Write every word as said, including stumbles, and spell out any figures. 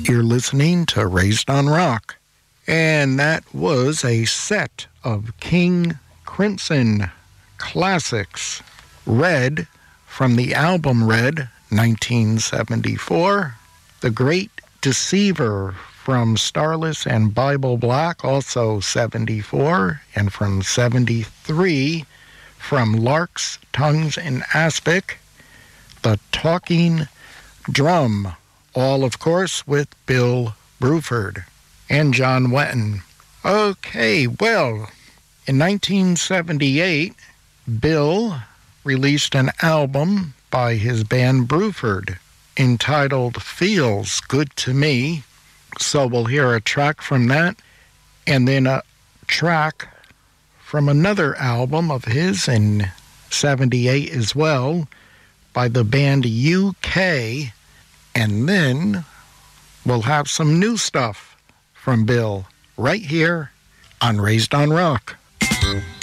You're listening to Raised on Rock, and that was a set of King Crimson classics. Red, from the album Red, nineteen seventy-four. The Great Deceiver from Starless and Bible Black, also seventy-four. And from seventy-three, from Larks, Tongues, and Aspic, The Talking Drum. All, of course, with Bill Bruford and John Wetton. Okay, well, in nineteen seventy-eight, Bill released an album by his band Bruford entitled Feels Good to Me. So we'll hear a track from that, and then a track from another album of his in seventy-eight as well by the band U K, and then we'll have some new stuff from Bill right here on Raised on Rock.